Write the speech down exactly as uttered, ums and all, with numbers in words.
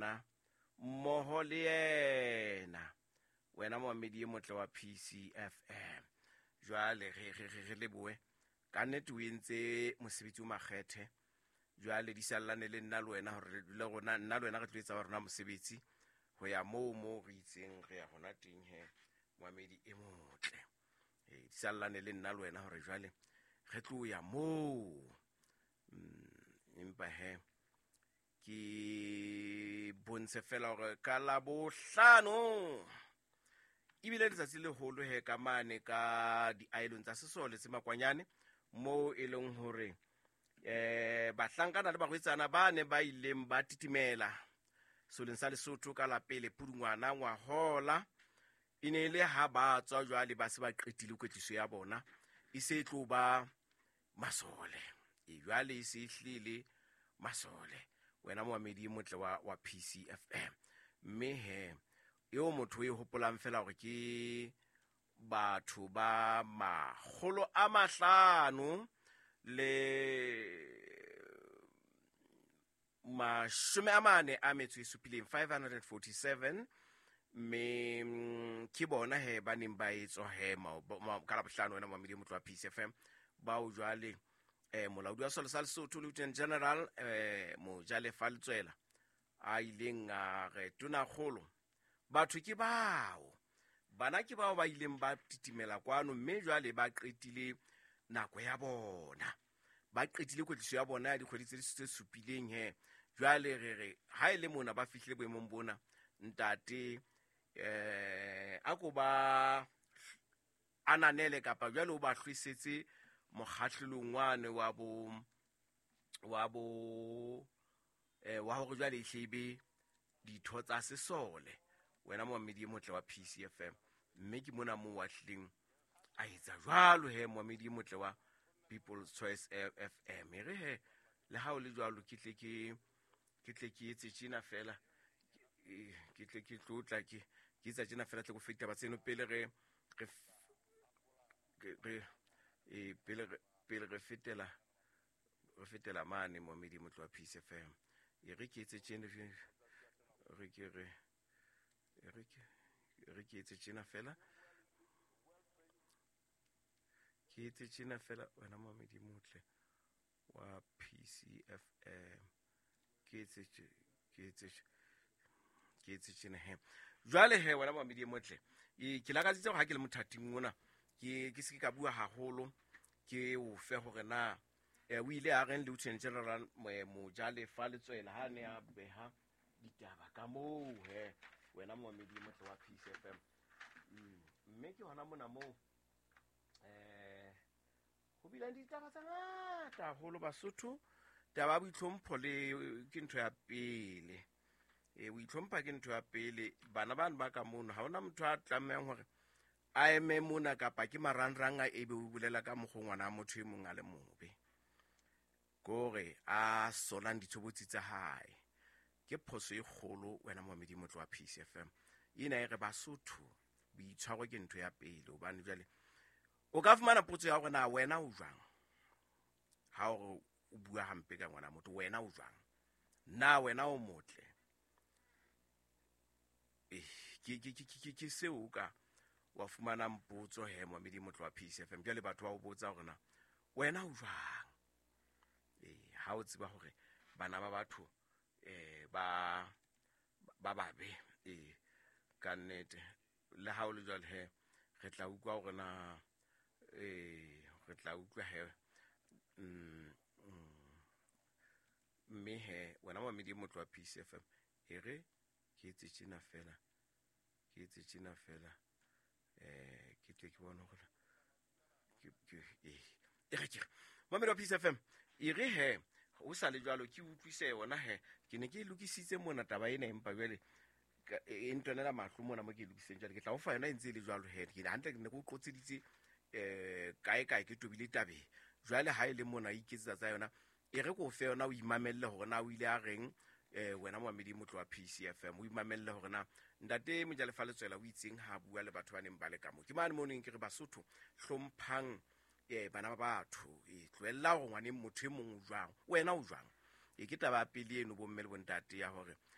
bana mmoho le yena wena moamedi e motle wa P C F M jwale re re re leboe ka nnete o entse mosebetsi o makgethe jwale di sallane le nna le wena hore le rona nna le wena re tloetsa rona mosebetsi ho ya moo moo re itseng re ya hona teng he moamedi e motle e di sallane le nna le wena hore jwale re tlo ya moo empa he ki bonse fela hore ka la bohlano ibile letsatsi le holo he ka mane ka di islands tsa Sesole tse makwanyane mo e leng hore eh bahlankana le bagwetsana ba ne ba ileng ba titimela soleng sa Lesotho ka la pele Pudungwana ngwahola ine le ha ba tswa jwale ba se ba qetile kwetliso ya bona e se tlo ba masole e jwale e se hlile masole wena moamedi motle wa wa P C F M mme he yo motho e hopolang fela hore ke batho ba magolo a mahlano le mashome a mane a metso e supileng five hundred forty-seven me ke bona he ba neng ba etswa he ka la bohlano wena moamedi motle wa P C F M ba o jwale eh molaodi wa Solo sa Lesotho Lieutenant General eh Mojalefa Letswela a ileng a re tona kgolo batho ke bao bana ke bao ba ileng ba titimela kwano mme jwale ba qetile nako ya bona ba qetile kwetliso ya bona ya dikgwedi tse supileng he jwale re re ha ile mona ba fihlile boemong bona ntate eh ako ba ananele kapa jwale o ba hloisetse mokgahlelongwane wa bo wa bo eh wa hore jwale hlebe ditho tsa Sesole wena moamedi motle wa P C F M mme ke mona mo wa hleng a etsa jwalo he moamedi motle wa People's Choice F M re he le ha o le jwalo ke tle ke ke tle ke etse tshina fela ke tle ke tlotla ke ke etsa tshina fela tle go feta ba tseno pele re re e pele pele re fetela re fetela mane moamedi motle wa P C F M e re ke etse tshena re ke re re ke re ke etse tshena fela ke etse tshena fela wena moamedi motle wa P C F M ke etse ke etse ke etse tshena he jwale he wena moamedi motle e ke la ka tsitse go ha ke le mothating mona ke ke se ka bua haholo ke o fe hore na e o ile a reng Lieutenant General Mojalefa Letswela ha ne a beha ditaba ka moo he wena moamedi motle wa P C F M mme ke hona mona mo eh ho bila ditaba tsa ngata holo Basotho taba boitlhompho le ke ntho ya pele e boitlhompha ke ntho ya pele bana bana ba ka mono ha ona motho a tlamehang hore a eme mona kapa ke marangrang a ebe o bulela ka mogongwana motho e mong a le mobe gore a solang ditshobotsi tsa hae ke phoso e kgolo wena moamedi motle wa P C F M ina e re Basotho boitshwaro ke ntho ya pele hobane jwale o ka fumana potso ya hore na wena o jwang ha o o bua hampe ka ngwana motho wena o jwang na wena o motle eh ke ke ke ke se o ka wa fumana mpotso he moamedi motle wa P C F M jwale batho ba o botsa hore na wena o jwang eh ha o tseba hore bana ba batho eh ba ba babe eh ka nnete le ha o le jwale he re tla utlwa hore na eh re tla utlwa he mme he wena moamedi motle wa P C F M e re ke etse tshina fela ke etse tshina fela eh ke tle ke bona hore ke ke eh e re ke moamedi wa P C F M e re he o sa le jwalo ke utlwise yona he ke ne ke lokisitse mona taba ena empa jwale e ntonela mahlo mona mo ke lokiseng jwale ke tla o fa yona entse le jwalo he ke hantle ke ne go qotseditse eh kae kae ke tobile tabe jwale ha ile mona iketsetsa tsa yona e re go fe yona o imamelle hore na o ile a reng eh wena moamedi motle wa P C F M o imamelle hore na ntate Mojalefa Letswela o itseng ha bua le batho ba neng ba le ka mo ke mane mo neng ke re Basotho hlomphang eh bana ba batho e tloella go ngwane motho e mong o jwang wena o jwang e ke taba pele eno bo mmele bontate ya hore